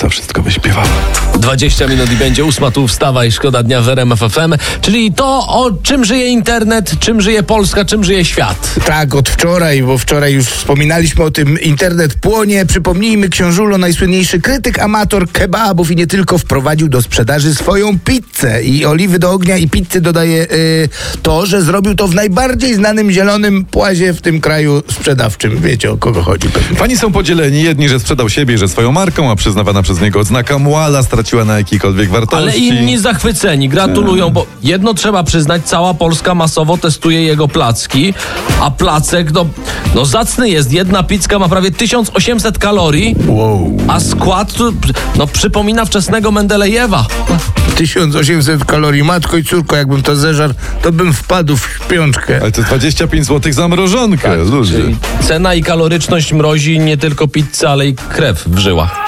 Alexa wszystko wyśpiewała. 20 minut i będzie 8, tu wstawa i szkoda dnia w RMF FM, czyli to, o czym żyje internet, czym żyje Polska, czym żyje świat. Tak, od wczoraj, bo wczoraj już wspominaliśmy o tym, internet płonie. Przypomnijmy, Książulo, najsłynniejszy krytyk, amator kebabów i nie tylko, wprowadził do sprzedaży swoją pizzę i oliwy do ognia i pizzy dodaje to, że zrobił to w najbardziej znanym zielonym płazie w tym kraju sprzedawczym. Wiecie, o kogo chodzi pewnie. Fani są podzieleni, jedni, że sprzedał siebie, że swoją marką, a przyznawana przez niego odznaka Muala straciła na jakiejkolwiek wartości. Ale inni zachwyceni, gratulują, bo jedno trzeba przyznać, cała Polska masowo testuje jego placki, a placek, no zacny jest. Jedna pizzka ma prawie 1800 kalorii, Wow. a skład, przypomina wczesnego Mendelejewa. 1800 kalorii. Matko i córko, jakbym to zeżarł, to bym wpadł w śpiączkę. Ale to 25 zł za mrożonkę, ludzie. Czyli cena i kaloryczność mrozi nie tylko pizzę, ale i krew w żyłach.